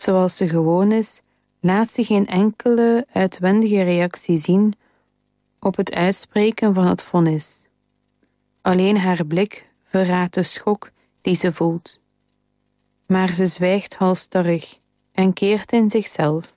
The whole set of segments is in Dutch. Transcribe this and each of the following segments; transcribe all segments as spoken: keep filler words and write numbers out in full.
zoals ze gewoon is, laat ze geen enkele uitwendige reactie zien op het uitspreken van het vonnis. Alleen haar blik verraadt de schok die ze voelt. Maar ze zwijgt halsstarrig en keert in zichzelf.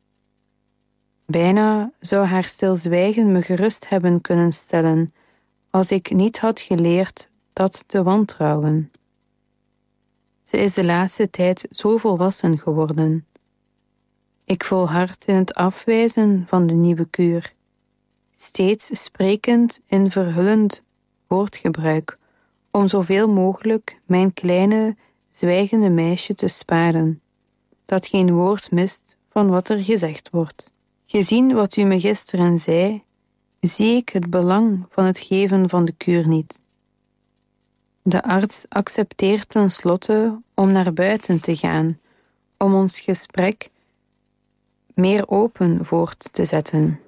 Bijna zou haar stilzwijgen me gerust hebben kunnen stellen, als ik niet had geleerd dat te wantrouwen. Ze is de laatste tijd zo volwassen geworden. Ik volhard in het afwijzen van de nieuwe kuur, steeds sprekend in verhullend woordgebruik, om zoveel mogelijk mijn kleine, zwijgende meisje te sparen, dat geen woord mist van wat er gezegd wordt. Gezien wat u me gisteren zei, zie ik het belang van het geven van de kuur niet. De arts accepteert tenslotte om naar buiten te gaan, om ons gesprek meer open voort te zetten.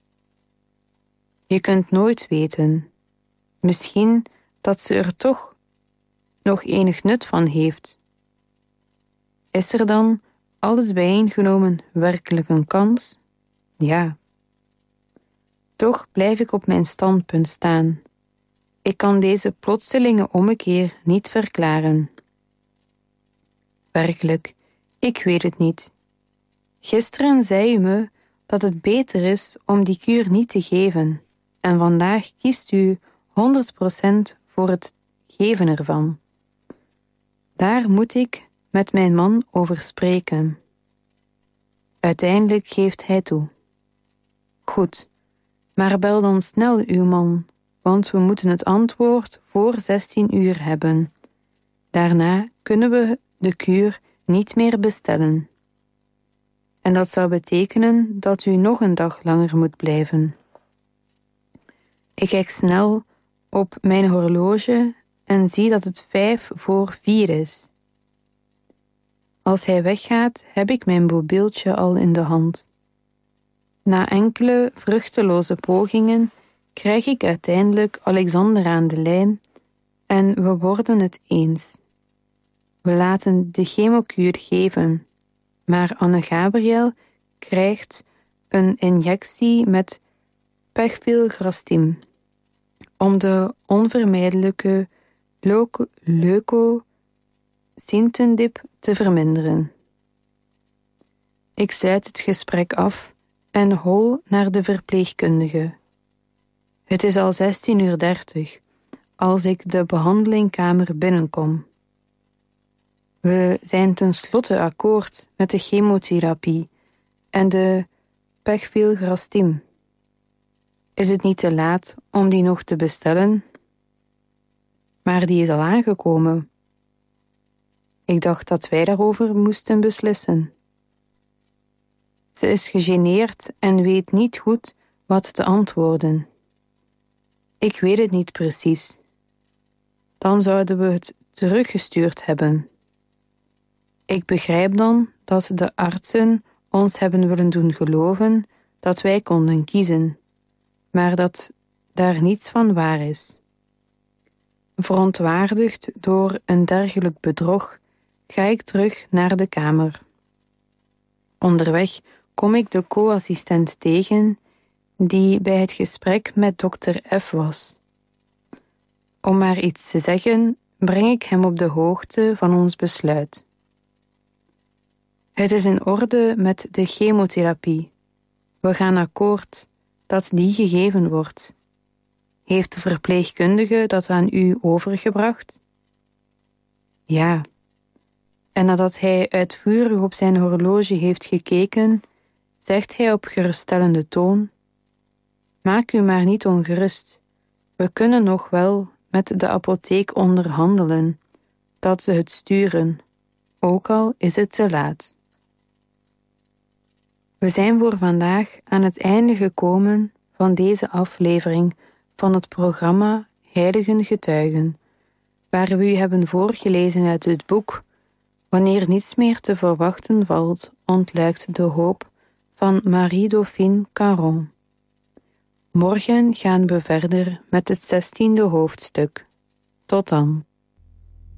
Je kunt nooit weten, misschien dat ze er toch nog enig nut van heeft. Is er dan, alles bijeengenomen, werkelijk een kans? Ja. Toch blijf ik op mijn standpunt staan. Ik kan deze plotselinge ommekeer niet verklaren. Werkelijk, ik weet het niet. Gisteren zei u me dat het beter is om die kuur niet te geven, en vandaag kiest u honderd procent voor het geven ervan. Daar moet ik met mijn man over spreken. Uiteindelijk geeft hij toe. Goed, maar bel dan snel uw man, want we moeten het antwoord voor zestien uur hebben. Daarna kunnen we de kuur niet meer bestellen. En dat zou betekenen dat u nog een dag langer moet blijven. Ik kijk snel op mijn horloge en zie dat het vijf voor vier is. Als hij weggaat, heb ik mijn mobieltje al in de hand. Na enkele vruchteloze pogingen krijg ik uiteindelijk Alexander aan de lijn en we worden het eens. We laten de chemokuur geven, maar Anne-Gabriel krijgt een injectie met pegfilgrastim om de onvermijdelijke leukocyntendip te verminderen. Ik sluit het gesprek af en hol naar de verpleegkundige. Het is al zestien uur dertig als ik de behandelingkamer binnenkom. We zijn tenslotte akkoord met de chemotherapie en de pegfilgrastim. Is het niet te laat om die nog te bestellen? Maar die is al aangekomen. Ik dacht dat wij daarover moesten beslissen. Ze is gegeneerd en weet niet goed wat te antwoorden. Ik weet het niet precies. Dan zouden we het teruggestuurd hebben. Ik begrijp dan dat de artsen ons hebben willen doen geloven dat wij konden kiezen, maar dat daar niets van waar is. Verontwaardigd door een dergelijk bedrog ga ik terug naar de kamer. Onderweg kom ik de co-assistent tegen die bij het gesprek met dokter F. was. Om maar iets te zeggen, breng ik hem op de hoogte van ons besluit. Het is in orde met de chemotherapie. We gaan akkoord dat die gegeven wordt. Heeft de verpleegkundige dat aan u overgebracht? Ja. En nadat hij uitvoerig op zijn horloge heeft gekeken, zegt hij op geruststellende toon: maak u maar niet ongerust. We kunnen nog wel met de apotheek onderhandelen, dat ze het sturen, ook al is het te laat. We zijn voor vandaag aan het einde gekomen van deze aflevering van het programma Heiligen Getuigen, waar we u hebben voorgelezen uit het boek Wanneer niets meer te verwachten valt, ontluikt de hoop van Marie-Dauphine Caron. Morgen gaan we verder met het zestiende hoofdstuk. Tot dan.